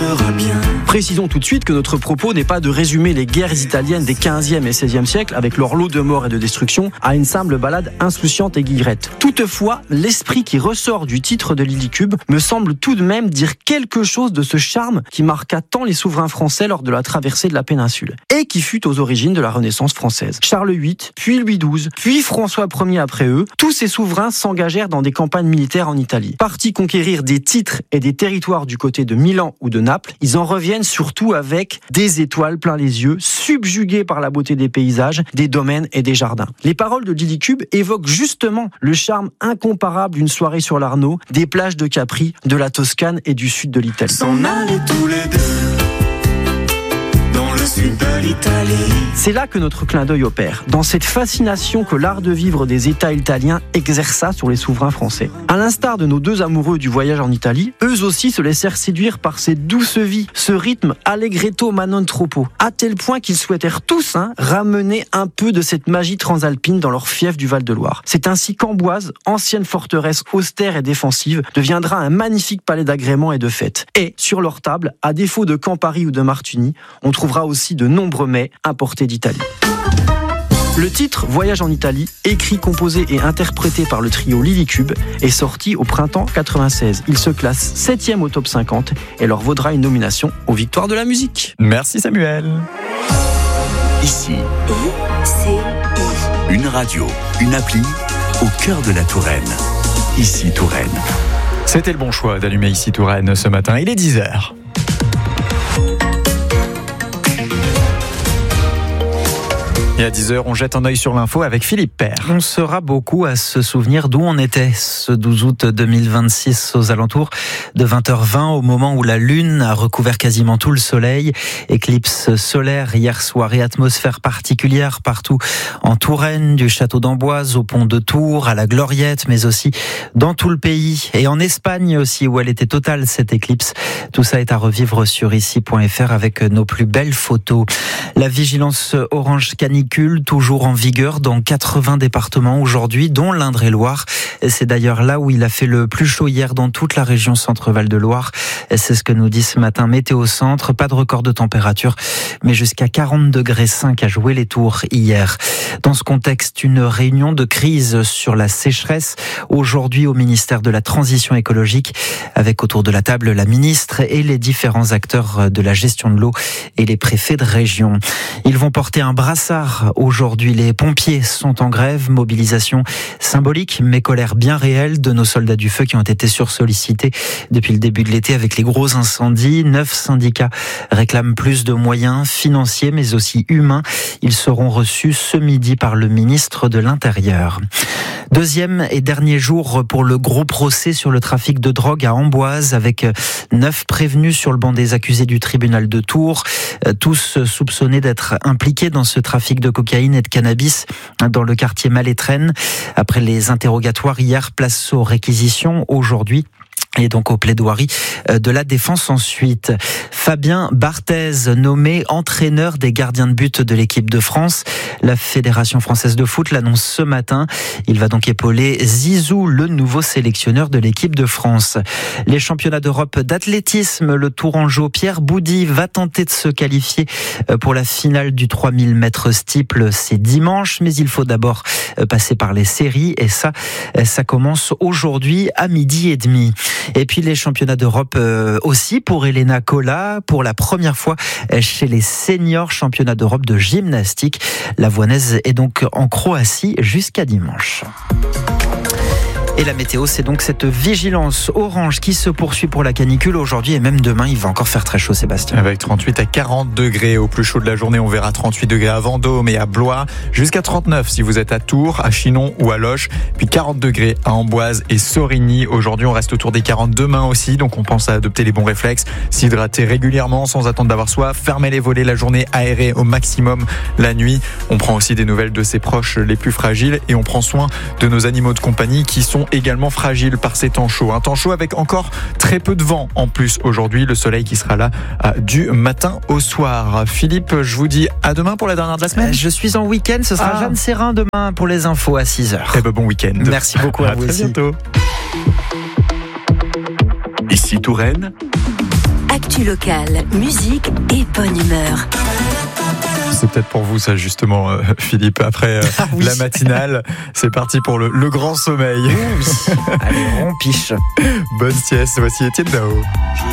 sera bien. Précisons tout de suite que notre propos n'est pas de résumer les guerres italiennes des 15e et 16e siècles avec leur lot de morts et de destruction à une simple balade insouciante et guillerette. Toutefois, l'esprit qui ressort du titre de Lilycube me semble tout de même dire quelque chose de ce charme qui marqua tant les souverains français lors de la traversée de la péninsule et qui fut aux origines de la Renaissance française. Charles VIII, puis Louis XII, puis François Ier après eux, tous ces souverains s'engagèrent dans des campagnes militaires en Italie. Partis conquérir des titres et des territoires du côté de Milan ou de Naples, ils en reviennent surtout avec des étoiles plein les yeux, subjugués par la beauté des paysages, des domaines et des jardins. Les paroles de Lilycube évoquent justement le charme incomparable d'une soirée sur l'Arno, des plages de Capri, de la Toscane et du sud de l'Italie. S'en aller tous les deux dans le sud de l'Italie. C'est là que notre clin d'œil opère, dans cette fascination que l'art de vivre des États italiens exerça sur les souverains français. À l'instar de nos deux amoureux du voyage en Italie, eux aussi se laissèrent séduire par cette douce vie, ce rythme allegretto ma non troppo, à tel point qu'ils souhaitèrent tous ramener un peu de cette magie transalpine dans leur fief du Val-de-Loire. C'est ainsi qu'Amboise, ancienne forteresse austère et défensive, deviendra un magnifique palais d'agrément et de fêtes. Et sur leur table, à défaut de Campari ou de Martuni, on trouvera aussi de nombreux mets importés d'Italie. Le titre Voyage en Italie, écrit, composé et interprété par le trio Lilycube, est sorti au printemps 96. Il se classe 7e au top 50 et leur vaudra une nomination aux Victoires de la musique. Merci Samuel. Ici, une radio, une appli au cœur de la Touraine. Ici Touraine. C'était le bon choix d'allumer Ici Touraine ce matin. Il est 10h. Et à 10h, on jette un œil sur l'info avec Philippe Père. On sera beaucoup à se souvenir d'où on était ce 12 août 2026 aux alentours de 20h20 au moment où la Lune a recouvert quasiment tout le soleil. Éclipse solaire hier soir et atmosphère particulière partout en Touraine, du château d'Amboise au pont de Tours, à la Gloriette, mais aussi dans tout le pays et en Espagne aussi où elle était totale cette éclipse. Tout ça est à revivre sur ici.fr avec nos plus belles photos. La vigilance orange canicule toujours en vigueur dans 80 départements aujourd'hui, dont l'Indre-et-Loire. C'est d'ailleurs là où il a fait le plus chaud hier dans toute la région Centre-Val de Loire. C'est ce que nous dit ce matin Météo Centre. Pas de record de température, mais jusqu'à 40,5 degrés à jouer les tours hier. Dans ce contexte, une réunion de crise sur la sécheresse aujourd'hui au ministère de la Transition écologique, avec autour de la table la ministre et les différents acteurs de la gestion de l'eau et les préfets de région. Ils vont porter un brassard aujourd'hui. Les pompiers sont en grève, mobilisation symbolique mais colère bien réelle de nos soldats du feu qui ont été sursollicités depuis le début de l'été avec les gros incendies. 9 syndicats réclament plus de moyens financiers mais aussi humains. Ils seront reçus ce midi par le ministre de l'Intérieur. Deuxième et dernier jour pour le gros procès sur le trafic de drogue à Amboise avec 9 prévenus sur le banc des accusés du tribunal de Tours, tous soupçonnés d'être impliqués dans ce trafic de cocaïne et de cannabis dans le quartier Malétraine. Après les interrogatoires hier, place aux réquisitions aujourd'hui. Et donc aux plaidoiries de la défense ensuite. Fabien Barthez, nommé entraîneur des gardiens de but de l'équipe de France. La Fédération française de foot l'annonce ce matin. Il va donc épauler Zizou, le nouveau sélectionneur de l'équipe de France. Les championnats d'Europe d'athlétisme, le Tourangeau Pierre Boudy va tenter de se qualifier pour la finale du 3000 mètres steeple. C'est dimanche, mais il faut d'abord passer par les séries et ça commence aujourd'hui à 12h30. Et puis les championnats d'Europe aussi pour Elena Kola, pour la première fois chez les seniors championnats d'Europe de gymnastique. La Voinaise est donc en Croatie jusqu'à dimanche. Et la météo, c'est donc cette vigilance orange qui se poursuit pour la canicule aujourd'hui et même demain, il va encore faire très chaud, Sébastien. Avec 38 à 40 degrés au plus chaud de la journée, on verra 38 degrés à Vendôme et à Blois, jusqu'à 39 si vous êtes à Tours, à Chinon ou à Loches, puis 40 degrés à Amboise et Sorigny. Aujourd'hui, on reste autour des 40 demain aussi, donc on pense à adopter les bons réflexes, s'hydrater régulièrement sans attendre d'avoir soif, fermer les volets la journée, aérer au maximum la nuit. On prend aussi des nouvelles de ses proches les plus fragiles et on prend soin de nos animaux de compagnie qui sont également fragiles par ces temps chauds. Un temps chaud avec encore très peu de vent en plus aujourd'hui. Le soleil qui sera là du matin au soir. Philippe, je vous dis à demain pour la dernière de la semaine. Je suis en week-end, ce sera Jeanne Serrin demain pour les infos à 6h. Eh ben bon week-end. Merci beaucoup à vous très aussi. Bientôt. Ici Touraine, actu locale, musique et bonne humeur. C'est peut-être pour vous ça justement, Philippe. Après la matinale, c'est parti pour le grand sommeil. Oui. Allez, on piche. Bonne sieste, voici Étienne Dao.